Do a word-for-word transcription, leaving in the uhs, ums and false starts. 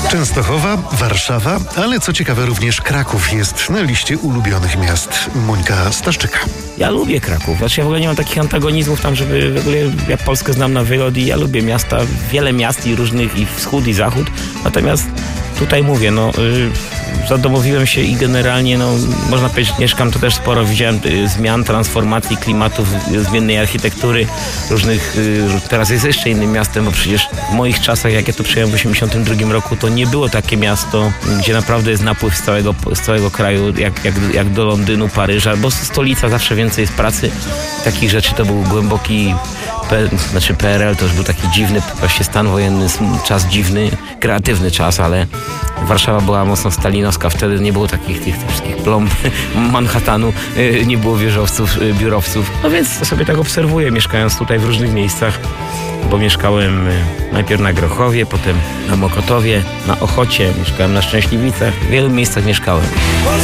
Częstochowa, Warszawa, ale co ciekawe również Kraków jest na liście ulubionych miast. Monika Staszczyka. Ja lubię Kraków. Znaczy ja w ogóle nie mam takich antagonizmów tam, żeby w ogóle ja Polskę znam na wylot i ja lubię miasta, wiele miast i różnych i wschód i zachód. Natomiast tutaj mówię, no yy, zadomowiłem się i generalnie, no można powiedzieć, mieszkam to też sporo, widziałem y, zmian, transformacji klimatów, y, zmiennej architektury różnych, y, teraz jest jeszcze innym miastem, bo przecież w moich czasach, jak ja tu przyjechałem w osiemdziesiątym drugim roku, to nie było takie miasto, gdzie naprawdę jest napływ z całego, z całego kraju, jak, jak, jak do Londynu, Paryża, bo stolica zawsze więcej jest pracy, takich rzeczy. To był głęboki P, znaczy P R L, to już był taki dziwny właśnie stan wojenny, czas dziwny, kreatywny czas, ale Warszawa była mocno stalinowska, wtedy nie było takich tych, tych wszystkich plomb Manhattanu, nie było wieżowców, biurowców. No więc sobie tak obserwuję, mieszkając tutaj w różnych miejscach, bo mieszkałem najpierw na Grochowie, potem na Mokotowie, na Ochocie, mieszkałem na Szczęśliwicach, w wielu miejscach mieszkałem.